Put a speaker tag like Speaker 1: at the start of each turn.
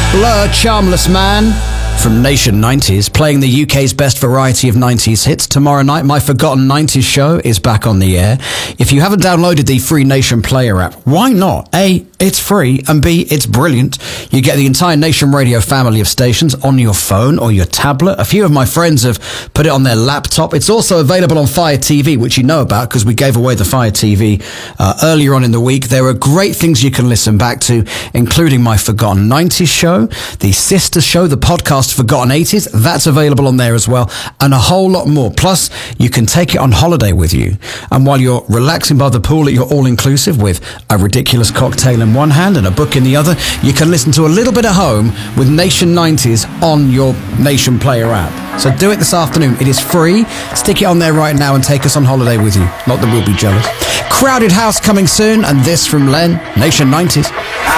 Speaker 1: Blur, Charmless Man from Nation 90s, playing the UK's best variety of 90s hits. Tomorrow night, my Forgotten 90s show is back on the air. If you haven't downloaded the free Nation Player app, why not? A, it's free, and B, it's brilliant. You get the entire Nation Radio family of stations on your phone or your tablet. A few of my friends have put it on their laptop. It's also available on Fire TV, which you know about because we gave away the Fire TV earlier on in the week. There are great things you can listen back to, including my Forgotten 90s show, the sister show, the podcast Forgotten 80s, that's available on there as well, and a whole lot more. Plus, you can take it on holiday with you, and while you're relaxing by the pool at your all-inclusive with a ridiculous cocktail in one hand and a book in the other, you can listen to a little bit at home with Nation 90s on your Nation Player app. So do it this afternoon. It is free. Stick it on there right now and take us on holiday with you. Not that we'll be jealous. Crowded House coming soon, and this from Len, Nation 90s.